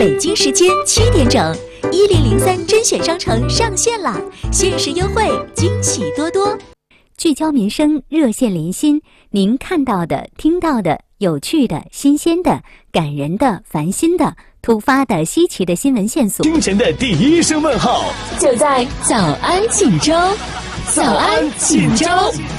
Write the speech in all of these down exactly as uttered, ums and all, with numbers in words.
北京时间七点整，一零零三甄选商城上线啦，限时优惠，惊喜多多。聚焦民生，热线连心，您看到的、听到的、有趣的、新鲜的、感人的、烦心的、突发的、稀奇的新闻线索。 清晨的第一声问候， 就在早安锦州。早安锦州。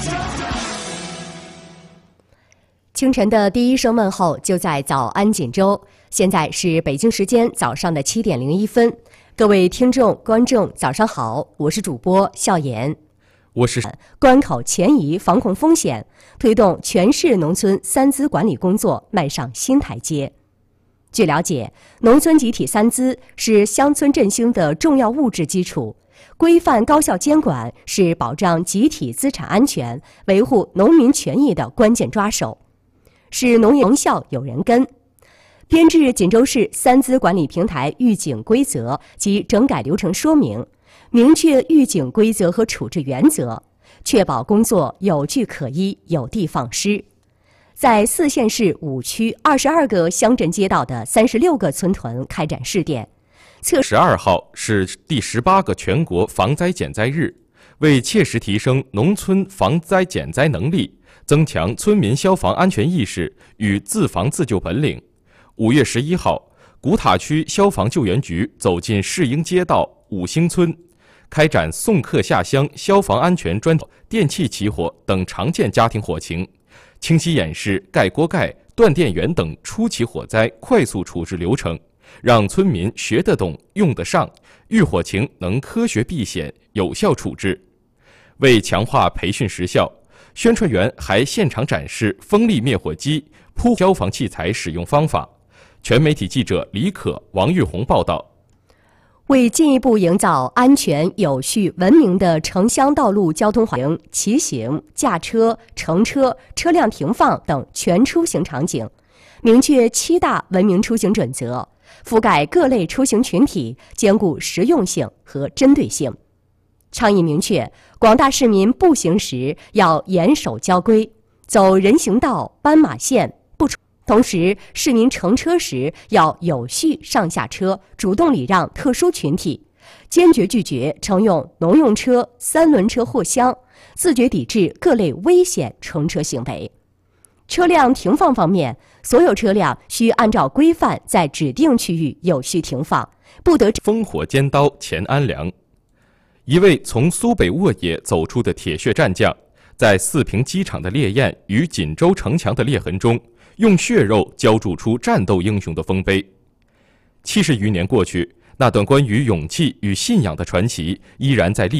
清晨的第一声问候就在早安锦州。现在是北京时间早上的七点零一分，各位听众、观众，早上好，我是主播笑言。 我是关口前移防控风险，推动全市农村三资管理工作迈上新台阶。据了解，农村集体三资是乡村振兴的重要物质基础，规范高效监管是保障集体资产安全、维护农民权益的关键抓手，是农业农效有人跟。编制锦州市三资管理平台预警规则及整改流程说明，明确预警规则和处置原则，确保工作有据可依、有的放矢。在四县市五区二十二个乡镇街道的三十六个村屯开展试点。 十二号是第十八个全国防灾减灾日，为切实提升农村防灾减灾能力，增强村民消防安全意识与自防自救本领。五月十一号，古塔区消防救援局走进市营街道五星村，开展送客下乡消防安全专电器起火等常见家庭火情，清晰演示盖锅盖、断电源等初期火灾快速处置流程，让村民学得懂、用得上，遇火情能科学避险、有效处置。为强化培训实效，宣传员还现场展示风力灭火机、扑消防器材使用方法。全媒体记者李可、王玉红报道。 为进一步营造安全、有序、文明的城乡道路交通环境，骑行、驾车、乘车、车辆停放等全出行场景，明确七大文明出行准则，覆盖各类出行群体，兼顾实用性和针对性。倡议明确，广大市民步行时要严守交规，走人行道、斑马线不出。同时，市民乘车时要有序上下车，主动礼让特殊群体，坚决拒绝乘用农用车、三轮车货箱，自觉抵制各类危险乘车行为。车辆停放方面，所有车辆需按照规范在指定区域有序停放，不得烽火尖刀钱安良。一位从苏北沃野走出的铁血战将，在四平机场的烈焰与锦州城墙的裂痕中，用血肉浇筑出战斗英雄的丰碑。七十余年过去，那段关于勇气与信仰的传奇依然在历